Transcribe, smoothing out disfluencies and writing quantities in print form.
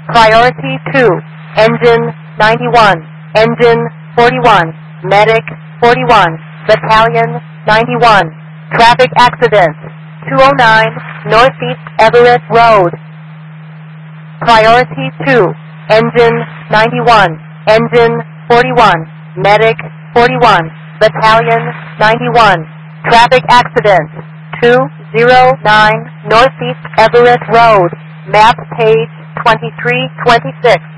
Priority 2, Engine 91, Engine 41, Medic 41, Battalion 91. Traffic accident, 209 Northeast Everett Road. Priority 2, Engine 91, Engine 41, Medic 41, Battalion 91. Traffic accident, 209 Northeast Everett Road. Map page 2326.